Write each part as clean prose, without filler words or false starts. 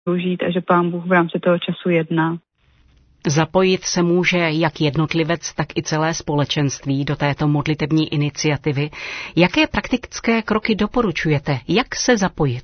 využít a že Pán Bůh v rámci toho času jedná. Zapojit se může jak jednotlivec, tak i celé společenství do této modlitební iniciativy. Jaké praktické kroky doporučujete? Jak se zapojit?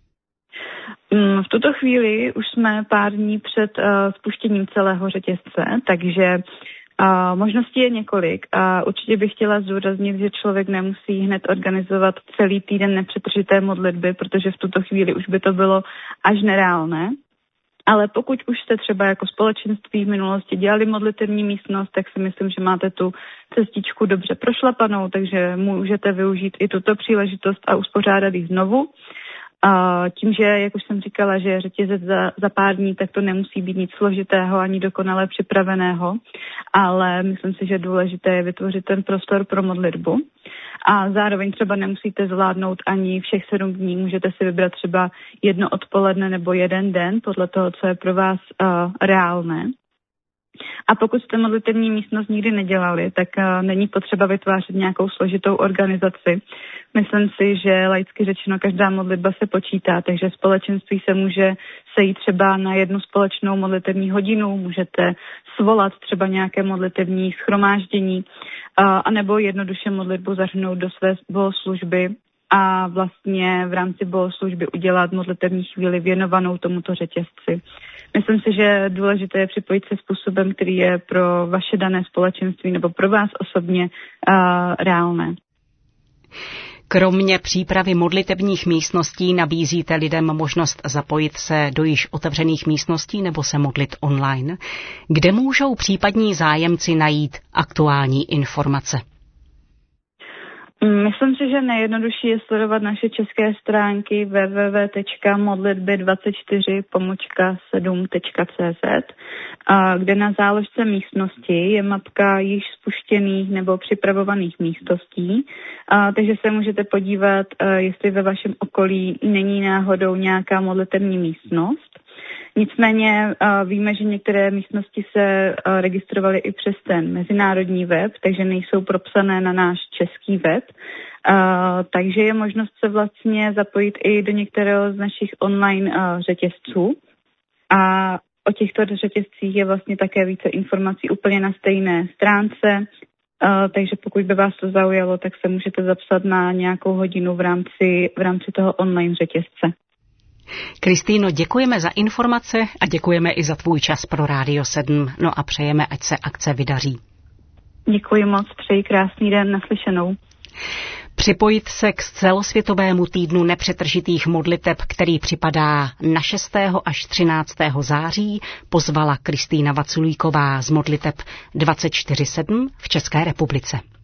V tuto chvíli už jsme pár dní před spuštěním celého řetězce, takže možností je několik a určitě bych chtěla zdůraznit, že člověk nemusí hned organizovat celý týden nepřetržité modlitby, protože v tuto chvíli už by to bylo až nereálné. Ale pokud už jste třeba jako společenství v minulosti dělali modlitební místnost, tak si myslím, že máte tu cestičku dobře prošlapanou, takže můžete využít i tuto příležitost a uspořádat ji znovu. Tím, že, jak už jsem říkala, že řetězec za pár dní, tak to nemusí být nic složitého ani dokonale připraveného, ale myslím si, že důležité je vytvořit ten prostor pro modlitbu. A zároveň třeba nemusíte zvládnout ani všech 7 dní, můžete si vybrat třeba jedno odpoledne nebo jeden den, podle toho, co je pro vás reálné. A pokud jste modlitební místnost nikdy nedělali, tak není potřeba vytvářet nějakou složitou organizaci. Myslím si, že laicky řečeno každá modlitba se počítá, takže společenství se může sejít třeba na jednu společnou modlitební hodinu, můžete svolat třeba nějaké modlitební shromáždění, anebo jednoduše modlitbu zahrnout do své bohoslužby a vlastně v rámci bohoslužby udělat modlitební chvíli věnovanou tomuto řetězci. Myslím si, že důležité je připojit se způsobem, který je pro vaše dané společenství nebo pro vás osobně reálné. Kromě přípravy modlitebních místností nabízíte lidem možnost zapojit se do již otevřených místností nebo se modlit online, kde můžou případní zájemci najít aktuální informace. Myslím si, že nejjednodušší je sledovat naše české stránky www.24-7.cz, kde na záložce místnosti je mapka již spuštěných nebo připravovaných místností, takže se můžete podívat, jestli ve vašem okolí není náhodou nějaká modlitební místnost. Nicméně víme, že některé místnosti se registrovaly i přes ten mezinárodní web, takže nejsou propsané na náš český web. Takže je možnost se vlastně zapojit i do některého z našich online řetězců. A o těchto řetězcích je vlastně také více informací úplně na stejné stránce. Takže pokud by vás to zaujalo, tak se můžete zapsat na nějakou hodinu v rámci toho online řetězce. Kristýno, děkujeme za informace a děkujeme i za tvůj čas pro Rádio 7. No a přejeme, ať se akce vydaří. Děkuji moc, přeji krásný den, naslyšenou. Připojit se k celosvětovému týdnu nepřetržitých modliteb, který připadá na 6. až 13. září, pozvala Kristýna Vaculíková z modliteb 24/7 v České republice.